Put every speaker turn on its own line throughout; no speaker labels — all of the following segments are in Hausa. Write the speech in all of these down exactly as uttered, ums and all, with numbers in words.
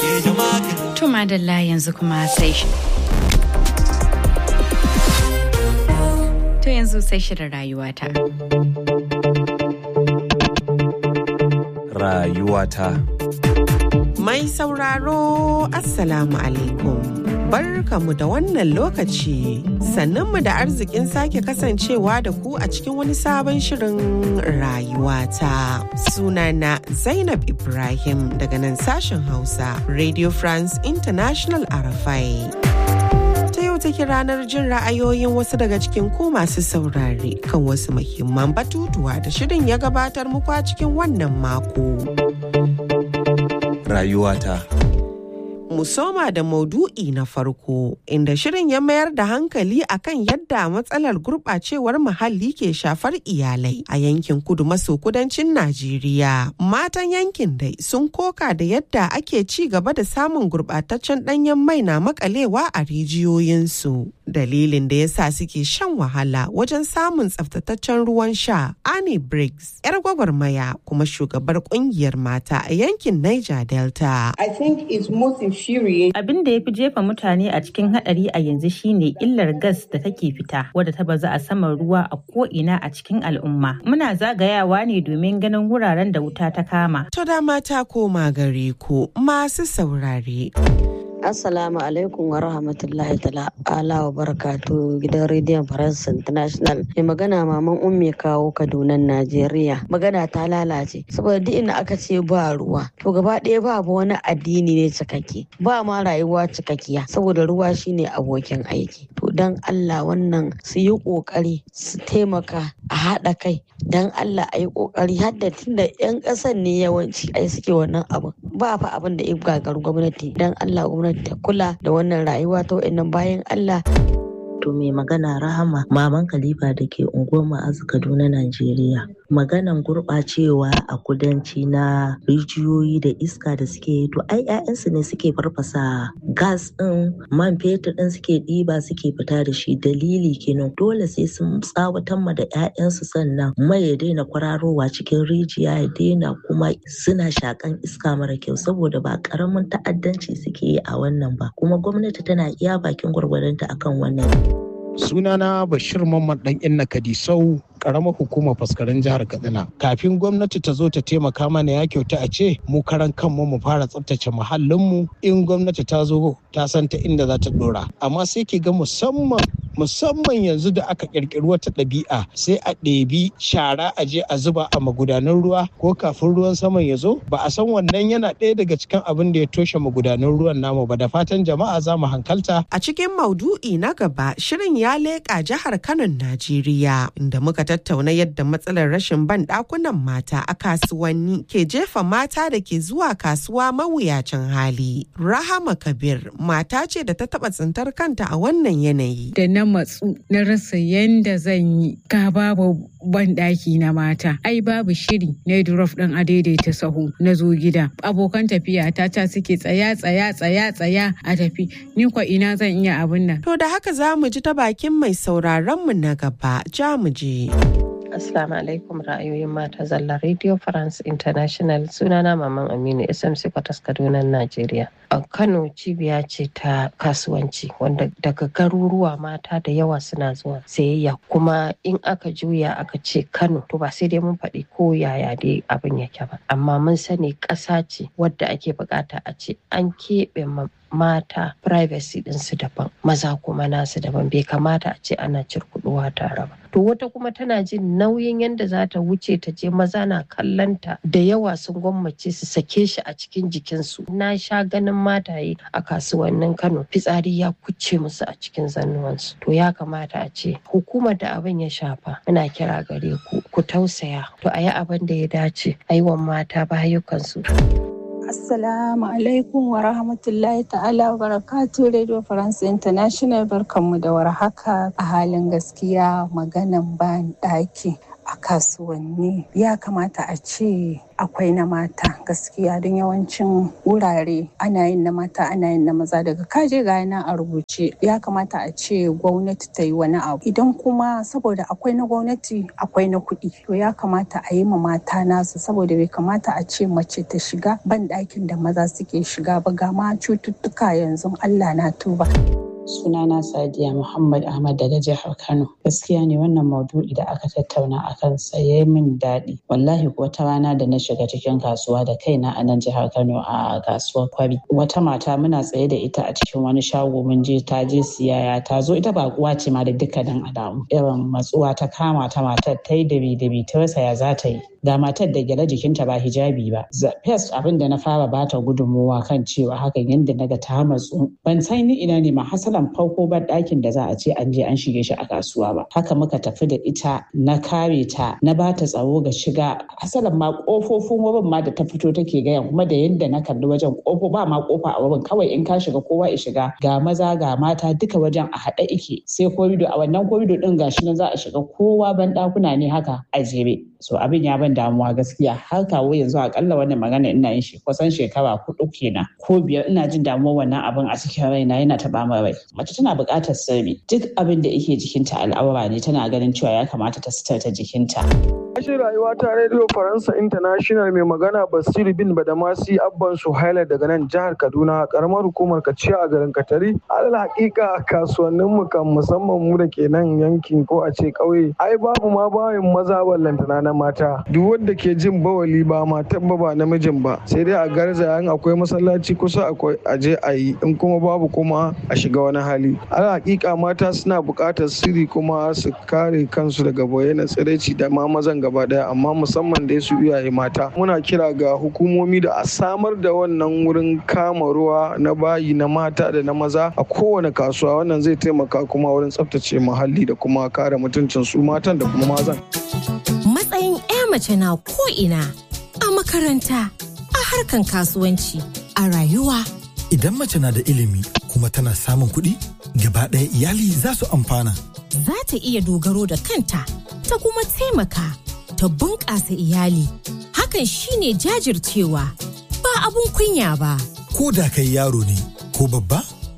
To madalla yanzu kuma sai shi. To yanzu sai shirin rayuwata.
Rayuwata.
Mai sauraro, Assalamu alaikum. Barkamu da wannan lokaci, sannanmu da arzikin sake kasancewa da ku a cikin wani sabon shirin rayuwata. Sunana Zainab Ibrahim daga nan sashen Hausa, Radio France International Arafai. Ta yau take ranar jin ra'ayoyin wasu daga cikin ku masu saurare kan wasu muhimman batutuwa da shirin ya gabatar muku a cikin wannan mako.
Rayuwata.
Mu soma da maudu'i na farko, inda shirin ya mayar da hankali akan yadda matsalar gurɓacewar muhalli ke shafar iyalai a yankin kudu maso kudancin Najeriya. Matan yankin dai sun koka da yadda ake ci gaba da samun gurɓataccen ɗanyen mai na makalewa a rijiyoyinsu. Dalilin da ya sa suke shan wahala wajen samun tsaftataccen ruwan sha. Annie Briggs, 'yar gwagwarmaya kuma shugabar ƙungiyar mata a yankin Niger Delta.
I think it's most
Abin da ya fi jefa mutane a cikin haɗari a yanzu shine illar gas da take fita wadda ta bazu a saman ruwa a ko'ina a cikin al'umma. Muna zagayawa ne domin ganin wuraren da wuta ta kama.
To da mata koma gare ku masu saurare.
Assalamu alaikum wa rahmatullahi ta'ala wa barakatu gidan rediyon Faransa International. Mai magana maman Ummi kawo Kaduna Najeriya. Magana ta lalace saboda duk inda aka ce ba ruwa to gaba ɗaya babu wani addini ne cikakke. Ba ma rayuwa cikakkiya saboda ruwa shine abokin aiki. To dan Allah wannan su yi kokari su taimaka a haɗa kai. Dan Allah a yi kokari har da tunda 'yan ƙasar ne yawanci ai suke wannan abu. Ba fa abin da ya gagaru gwamnati. Dan Allah gwamnati ta kula da wannan rayuwa ta wa'annan bayan Allah.
To mai magana Rahama maman Khalifa da ke unguwar Ma'azu Kaduna Najeriya. Maganan gurɓacewa a kudanci na rijiyoyi da iska da suke yi to ai 'ya'yansu ne suke farfasa gas ɗin man fetur ɗin suke ɗiba suke fita da shi dalili kenan dole sai sun tsawatar ma da 'ya'yansu sannan mai ya daina kwararowa cikin rijiya ya daina kuma suna shakan iska mara kyau saboda ba ƙaramin ta'addanci suke yi a wannan ba kuma gwamnati tana iya bakin gwargwadonta akan wannan.
Sunana Bashir Mamman ɗan Inna Kadisau, ƙaramar hukumar faskarin jihar Katsina. Kafin gwamnati ta zo ta taimaka mana ya kyauta a ce mu karan kanmu mu fara tsaftace muhallinmu in gwamnati ta zo ta san ta inda za ta ɗora. Amma sai ki ga musamman musamman yanzu da aka ƙirƙiri wata ɗabi'a sai a ɗebi shara a je a zuba a magudanan ruwa ko kafin ruwan saman ya zo ba a san wannan yana ɗaya daga cikin abin da ya toshe magudanan ruwan namu ba da fatan jama'a za mu hankalta.
A cikin maudu'i na gaba shirin ya leƙa jihar Kano Najeriya inda muka tattauna yadda matsalar rashin ban ɗakunan mata a kasuwanni ke jefa mata da ke zuwa kasuwa mawuyacin hali. Rahama Kabir mata ce da ta taɓa tsintar kanta a wannan yanayi.
Da na matsu na rasa yanda zan yi ga babu ban ɗaki na mata. Ai babu shiri na drop ɗin a daidaita sahu na zo gida. Abokan tafiya ta ta suke tsaya tsaya tsaya tsaya a tafi. Ni kwa ina zan iya abin nan.
To da haka za mu ji ta bakin mai sauraron mu na gaba. Ja mu je.
Assalamu alaikum ra'ayoyin mata zalla Radio France International sunana Maman Aminu S M C Kwatas Kaduna Najeriya. A Kano cibiya ce ta kasuwanci wanda daga garuruwa mata da yawa suna zuwa sayayya kuma in aka juya aka ce Kano to ba sai dai mun faɗi ko yaya dai abin yake ba amma mun sani ƙasa ce wadda ake bukata a ce an keɓe mata privacy ɗinsu daban maza kuma nasu daban bai kamata a ce ana cirkuɗuwa tare ba. To wata kuma tana jin nauyin yadda za ta wuce ta je maza na kallanta da yawa sun gwammace su sake shi a cikin jikinsu. Na sha ganin mataye a kasuwannin Kano fitsari ya kuce musu a cikin zannuwansu. To ya kamata a ce hukumar da abin ya shafa muna kira gare ku ku tausaya to a yi abin da ya dace a yi wa mata bayukansu.
Assalamu alaikum wa rahmatullahi ta'ala wa barakatuh Radio France International barkanmu da warhaka a halin gaskiya maganan ban ɗaki. a kasuwanni ya kamata a ce akwai na mata gaskiya, don yawancin wurare ana yin na mata ana yin na maza. Daga kaje ga yana a rubuce, ya kamata a ce gwamnati ta yi wani abu. Idan kuma saboda akwai na gwamnati akwai na kuɗi, to ya kamata a yi ma mata nasu, saboda bai kamata a ce mace ta shiga ban ɗakin da maza suke shiga ba. Ga ma cututtuka yanzu, Allah na tuba.
Sunana Sadiya Muhammad Ahmad daga jihar Kano. Gaskiya ne wannan maudu'i da aka tattauna a kan sa ya min daɗi. Wallahi wata rana da na shiga cikin kasuwa da kaina a nan jihar Kano a kasuwar Kwari. Wata mata muna tsaye da ita a cikin wani shago, mun je ta je siyaya, ta zo ita baƙuwa ce ma da dukkanin alamu. Irin matsuwa ta kama ta matar ta yi dabi dabi ta rasa ya za ta yi. Ga matar da gyale jikinta ba hijabi ba. First abin da na fara bata gudunmowa kan cewa hakan yadda naga ta matsu. Ban san ni ina ne ma hasalan farko ban ɗakin da za a ce an je an shige shi a kasuwa ba. Haka muka tafi da ita, na kare ta, na bata tsaro ga shiga. Hasalan ma kofofin wurin ma da ta fito take gaya, kuma da yadda na kalli wajen kofo ba ma kofa a wurin, kawai in ka shiga kowa ya shiga. Ga maza ga mata duka wajen a haɗe ike. Sai korido, a wannan korido din gashi nan za a shiga, kowa ban ɗakuna ne haka a jere. So abin ya ban damuwa gaskiya, har kawo yanzu akalla wannan magana ina yin shi kusan shekara hudu kenan ko biyar, ina jin damuwar wannan abin a cikin raina, yana taɓa min rai. Mace tana buƙatar sirri, duk abin da yake jikinta al'aura ne, tana ganin cewa ya kamata ta sitarta jikinta.
Ashin rayuwa ta Radio Faransa International, mai magana Basiru bin Badamasi Abban Suhaila daga nan jihar Kaduna, karamar hukumar Kaciya a garin Katari. Alal hakika kasuwannin mu kan, musamman mu da ke nan yankin ko a ce ƙauye, ai babu ma bayin maza ballantana na mata. Duk wanda ke jin bawali ba matan ba ba namijin ba, sai dai a garza in akwai masallaci kusa akwai aje a yi, in kuma babu kuma a shiga wani hali. Alal hakika mata suna buƙatar sirri kuma su kare kansu daga bayyana tsiraici da ma mazan gaba daya, amma musamman dai su iyaye mata. Muna kira ga hukumomi da a samar da wannan wurin kama ruwa na bayi na mata da na maza a kowane kasuwa. Wannan zai taimaka kuma wurin tsaftace muhalli da kuma kare mutuncin su matan da kuma mazan.
Matsayin 'ya mace na ko'ina, a makaranta, a harkan kasuwanci, a rayuwa.
Idan mace na da ilimi kuma tana samun kuɗi, gaba ɗaya iyali za su amfana.
Za ta iya dogaro da kanta, ta kuma taimaka, ta bunƙasa iyali. Hakan shine jajircewa, ba abun kunya ba.
Ko da kai yaro ne ko babba,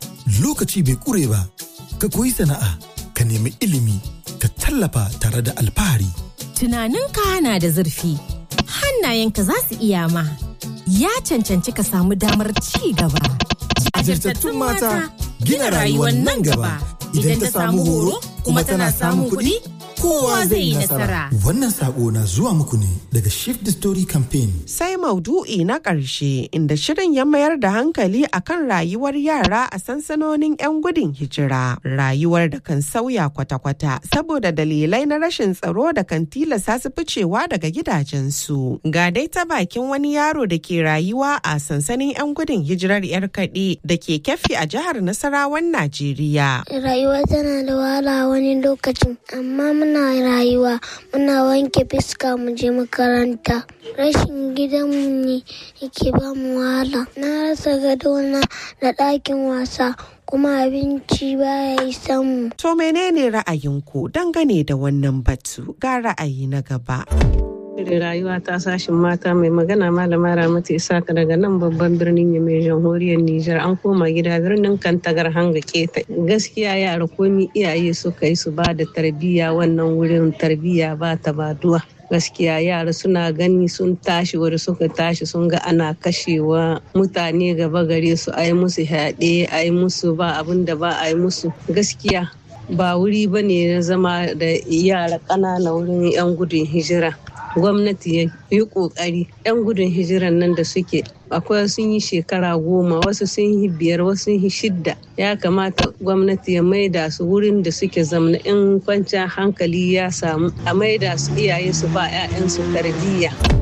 lokaci bai ƙure ba. Ka koyi sana'a, ka nemi ilimi, ka tallafa tare da alfahari.
Tunaninka na da zurfi, hannayenka za su iya ma. Ya cancanci ka samu damar ci gaba.
Jajirtattun mata gina rayuwar nan gaba. Idan ta samu horo kuma tana samun kuɗi, kowa zai yi nasara. Wannan sako na zuwa muku ne daga Shift the Story Campaign.
Sai maudu'i na ƙarshe, inda shirin ya mayar da hankali akan rayuwar yara a sansanonin 'yan gudun hijira. Rayuwar da kan sauya kwata-kwata saboda dalilai na rashin tsaro da kan tilasta su ficewa daga gidajensu. Ga dai ta bakin wani yaro da ke rayuwa a sansanin 'yan gudun hijirar 'yar kaɗe da ke Keffi a jihar Nasarawan Najeriya.
Rayuwa tana da wahala wani lokacin, amma muna rayuwa, muna wanke fiska mu je makaranta. Rashin gidanmu ne yake ba mu wahala. Na rasa gadona da ɗakin wasa, kuma abinci baya isan mu.
To menene ra'ayinku dangane da wannan batu? Ga ra'ayi na gaba.
Da rayuwa ta sashin mata, mai magana malama Ramatu Isaka daga nan babban birnin Yamai, jamhuriyar Nijar. An koma gida birnin Kantagar hanga keta. Gaskiya yara komi iyaye suka yi su ba da tarbiyya, wannan wurin tarbiyya ba ta baduwa. Gaskiya yara suna gani sun tashi wuri suka tashi sun ga ana kashewa mutane gaba gare su, a yi musu yaɗe, a yi musu ba abin da ba a yi musu. Gaskiya ba wuri ba ne na zama da yara ƙanana wurin 'yan gudun hijira. Gwamnati ya yi ƙoƙari, 'yan gudun hijiran nan da suke akwai sun yi shekara goma, wasu sun yi biyar, wasu sun yi shidda. Ya kamata gwamnati ya maida su wurin da suke zamna, in kwanciyar hankali ya samu a maida su iyaye su ba 'ya'yansu tarbiyya.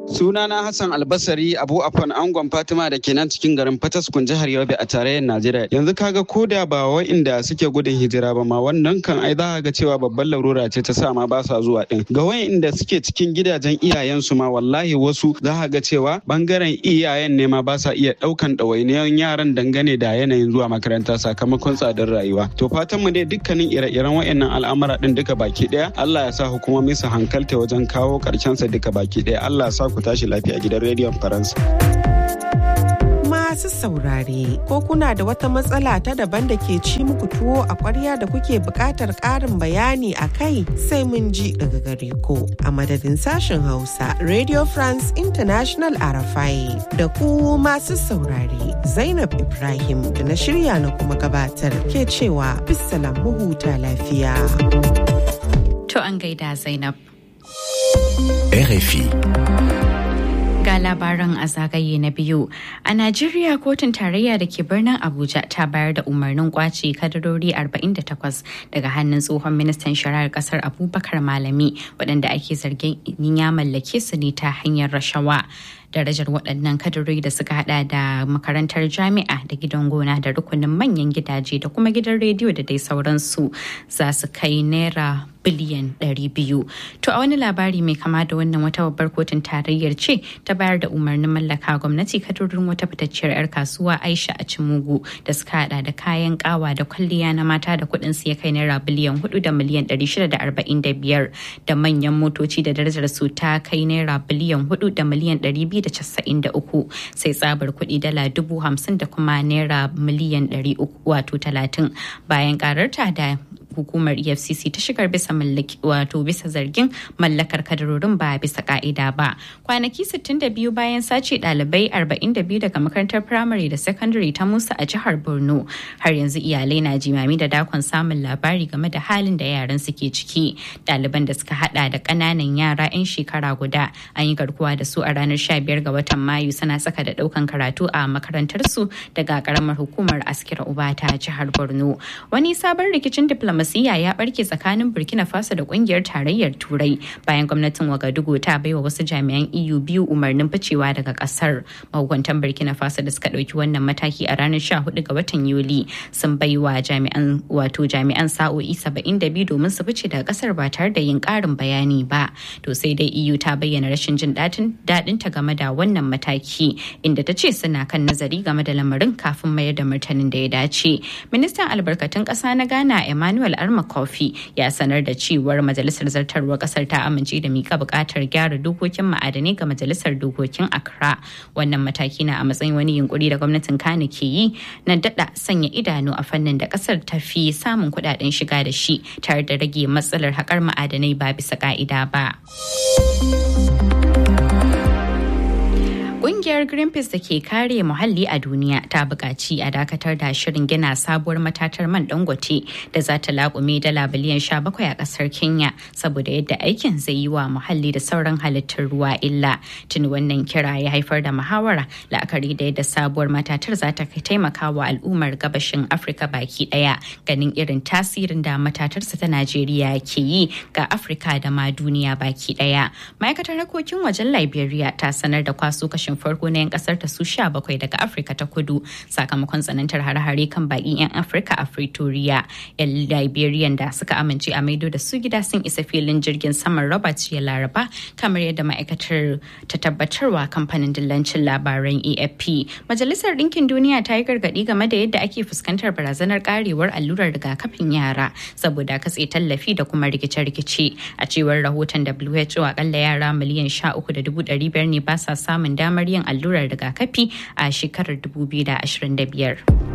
Sunana Hassan Albasari Abu Afan Angon Fatima da ke nan cikin garin Fataskun jihar Yobe a tarayyar Najeriya. Yanzu kaga koda ba wa'inda suke gudun hijira ba ma wannan kan ai za ga cewa babban larura ce ta sa ma ba sa zuwa din. Ga wa'inda suke cikin gidajen iyayensu ma wallahi wasu za ga cewa bangaren iyayen ne ma ba sa iya daukan ɗawainiyar yaran dangane da yanayin zuwa makaranta sakamakon tsadar rayuwa. To fatan mu dai dukkanin ire-iren wa'annan al'amura din duka baki daya Allah ya sa hukumomi su hankalta wajen kawo karshen sa duka baki daya. Allah ya sa ku tashi lafiya gidan rediyon Faransa.
Masu saurare, ko kuna da wata matsala ta daban da ke ci muku tuwo a ƙwarya da kuke buƙatar ƙarin bayani a kai sai mun ji daga gare ku. A madadin sashen Hausa, Radio France International Arafai da ku masu saurare, Zainab Ibrahim da na shirya na kuma gabatar ke cewa bisalam mu huta lafiya.
To an gaida Zainab.
R F I.
Ga labaran a zagaye na biyu. A Najeriya, kotun tarayya da ke birnin Abuja ta bayar da umarnin kwace kadarori arba'in da takwas daga hannun tsohon ministan shari'ar kasar Abubakar Malami waɗanda ake zargin ya mallake su ne ta hanyar rashawa. Darajar waɗannan kadarori da suka hada da makarantar jami'a da gidan gona da rukunin manyan gidaje da kuma gidan rediyo da dai sauransu za su kai naira biliyan ɗari biyu. To a wani labari mai kama da wannan, wata babbar kotun tarayyar ce ta bayar da umarnin mallaka gwamnati kadarorin wata fitacciyar 'yar kasuwa Aisha a Cimugu da suka hada da kayan kawa da kwalliya na mata da kuɗin su ya kai naira biliyan hudu da miliyan ɗari shida da arba'in da biyar da manyan motoci da darajar su ta kai naira biliyan hudu da miliyan ɗari biyu da casa'in da uku, sai tsabar kuɗi dala dubu hamsin da kuma naira miliyan ɗari uku wato talatin. Bayan kararta da hukumar E F C C ta shigar bisa mallaki wato bisa zargin mallakar kadarorin ba bisa ka'ida ba. Kwanaki sittin da biyu bayan sace ɗalibai arba'in da biyu daga makarantar firamare da sakandare ta Musa a jihar Borno, har yanzu iyalai na jimami da dakon samun labari game da halin da yaran suke ciki. Ɗaliban da suka hada da ƙananan yara 'yan shekara guda an yi garkuwa da su a ranar sha biyar ga watan Mayu, suna saka da ɗaukan karatu a makarantar su daga ƙaramar hukumar Askira Uba ta jihar Borno. Wani sabon rikicin diplomasiya ya barke tsakanin Burkina Faso da kungiyar tarayyar Turai bayan gwamnatin Wagadugu ta baiwa wasu jami'an E U biyu umarnin ficewa daga kasar. Mahukuntan Burkina Faso da suka dauki wannan mataki a ranar sha hudu ga watan Yuli sun baiwa jami'an wato jami'an sa'o'i saba'in da biyu domin su fice daga kasar ba tare da yin karin bayani ba. To sai dai E U ta bayyana rashin jin daɗin ta game da wannan mataki, inda ta ce suna kan nazari game da lamarin kafin mayar da martanin da ya dace. Ministan albarkatun ƙasa na Ghana Emmanuel Arma Kofi ya sanar da cewar majalisar zartarwar kasar ta amince da mika bukatar gyara dokokin ma'adanai ga majalisar dokokin Accra. Wannan mataki na a matsayin wani yunkuri da gwamnatin Kano ke yi na dada sanya idanu a fannin da kasar ta fi samun kudaden shiga da shi tare da rage matsalar haƙar ma'adanai ba bisa ka'ida ba. Ƙungiyar Greenpeace da ke kare muhalli a duniya ta buƙaci a dakatar da shirin gina sabuwar matatar man Dangote da za ta laƙume dala biliyan sha bakwai a ƙasar Kenya saboda yadda aikin zai yi wa muhalli da sauran halittar ruwa illa. Tuni wannan kira ya haifar da muhawara la'akari da yadda sabuwar matatar za ta taimaka wa al'ummar gabashin Afirka baki ɗaya, ganin irin tasirin da matatarsa ta Najeriya ke yi ga Afirka da ma duniya baki ɗaya. Ma'aikatar harkokin wajen Liberia ta sanar da kwaso kashin farko na 'yan kasar ta su sha bakwai daga Afirka ta kudu sakamakon tsanantar hare-hare kan bakin 'yan Afirka a Pretoria. 'Yan Liberian da suka amince a maido da su gida sun isa filin jirgin saman Robert ya Laraba, kamar yadda ma'aikatar ta tabbatarwa kamfanin dillancin labaran A F P. Majalisar Ɗinkin Duniya ta yi gargaɗi game da yadda ake fuskantar barazanar karewar allurar rigakafin yara saboda katse tallafi da kuma rikice-rikice. A cewar rahoton W H O, akalla yara miliyan sha uku da dubu ɗari biyar ne ba sa samun damar yin allurar rigakafi a shekarar dubu biyu da ashirin da biyar.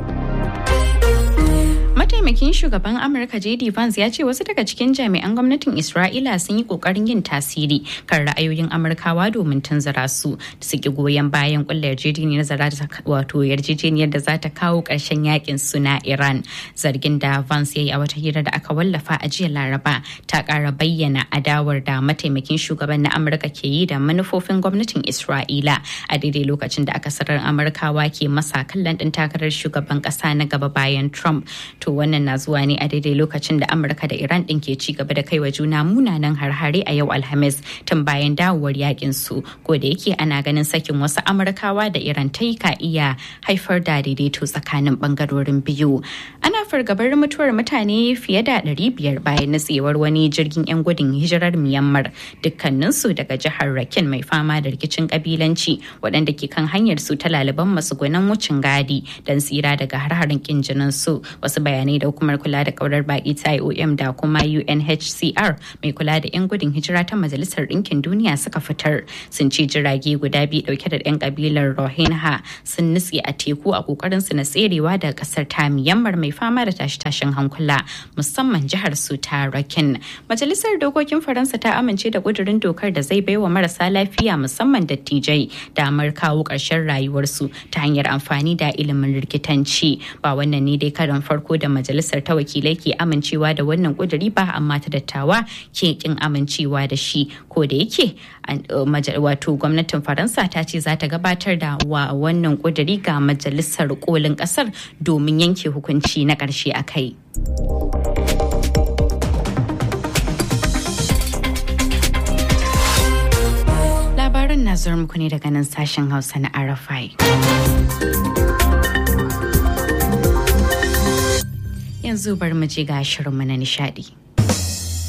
Mataimakin shugaban Amurka J D Vance ya ce wasu daga cikin jami'an gwamnatin Isra'ila sun yi kokarin yin tasiri kan ra'ayoyin Amurkawa domin tunzura su da su ki goyon bayan kullar yarjejeniyar wato yarjejeniyar da za ta kawo ƙarshen yakin su na Iran. Zargin da Vance ya yi a wata hira da aka wallafa a jiya Laraba ta ƙara bayyana adawar da mataimakin shugaban na Amurka ke yi da manufofin gwamnatin Isra'ila a daidai lokacin da akasarar Amurkawa ke masa kallon ɗin takarar shugaban ƙasa na gaba bayan Trump. To wannan na zuwa ne a daidai lokacin da Amurka da Iran ɗin ke ci gaba da kai wa juna munanan harhare a yau Alhamis tun bayan dawowar yakin su, ko da yake ana ganin sakin wasu Amurkawa da Iran ta yi ka iya haifar da daidaito tsakanin bangarorin biyu. Ana fargabar mutuwar mutane fiye da ɗari biyar bayan nutsewar wani jirgin 'yan gudun hijirar Myanmar, dukkaninsu daga jihar Rakhine mai fama da rikicin kabilanci, waɗanda ke kan hanyar su ta laliban matsugunan wucin gadi don tsira daga har-harin kin jinin su. Wasu bayanai da hukumar kula da kaurar baki ta I O M da kuma U N H C R mai kula da 'yan gudun hijira ta Majalisar Ɗinkin Duniya suka fitar sun ce jirage guda biyu dauke da 'yan kabilar Rohingya sun nutse a teku a kokarin su na tserewa daga kasar ta Myanmar mai fama da tashi-tashin hankula, musamman jihar su ta Rakhine. Majalisar Dokokin Faransa ta amince da kudurin dokar da zai baiwa marasa lafiya musamman dattijai damar kawo ƙarshen rayuwarsu ta hanyar amfani da ilimin likitanci. Ba wannan ne dai karon farko da majalisar ta wakilai ke amincewa da wannan kuduri ba, amma ta dattawa ke kin amincewa da shi, ko da yake wato gwamnatin Faransa ta ce za ta gabatar da wa wannan kuduri ga majalisar kolin kasar domin yanke hukunci na ƙarshe a kai. Labarin na zuwa muku ne daga nan sashen Hausa na R F I. Yanzu bari mu je ga shirinmu na nishadi.